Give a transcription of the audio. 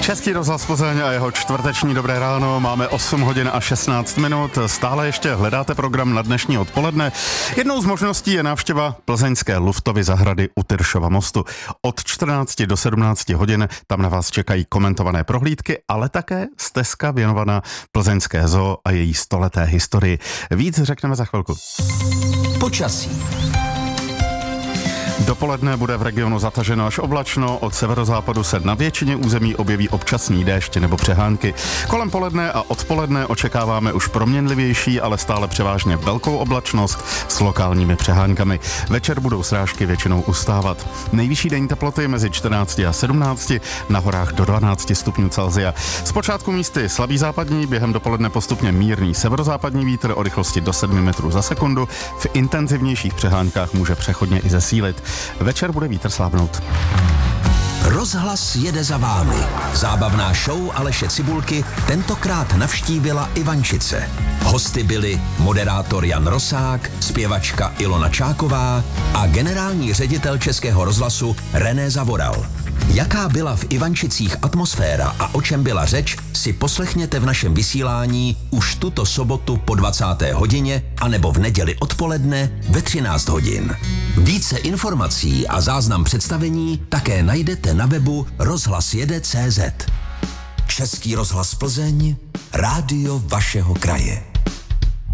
Český rozhlas Plzeň a jeho čtvrteční dobré ráno. Máme 8 hodin a 16 minut. Stále ještě hledáte program na dnešní odpoledne. Jednou z možností je návštěva plzeňské Luftovy zahrady u Tyršova mostu. Od 14 do 17 hodin tam na vás čekají komentované prohlídky, ale také stezka věnovaná plzeňské zoo a její stoleté historii. Víc řekneme za chvilku. Počasí. Dopoledne bude v regionu zataženo až oblačno, od severozápadu se na většině území objeví občasný déšť nebo přehánky. Kolem poledne a odpoledne očekáváme už proměnlivější, ale stále převážně velkou oblačnost s lokálními přehánkami. Večer budou srážky většinou ustávat. Nejvyšší denní teploty mezi 14 a 17, na horách do 12 stupňů Celsia. Zpočátku místy slabý západní, během dopoledne postupně mírný severozápadní vítr o rychlosti do 7 metrů za sekundu. V intenzivnějších přehánkách může přechodně i zesílit. Večer bude vítr slábnout. Rozhlas jede za vámi. Zábavná show Aleše Cibulky tentokrát navštívila Ivančice. Hosty byli moderátor Jan Rosák, zpěvačka Ilona Čáková a generální ředitel Českého rozhlasu René Zavoral. Jaká byla v Ivančicích atmosféra a o čem byla řeč, si poslechněte v našem vysílání už tuto sobotu po 20. hodině anebo v neděli odpoledne ve 13 hodin. Více informací a záznam představení také najdete na webu rozhlasjede.cz. Český rozhlas Plzeň, rádio vašeho kraje.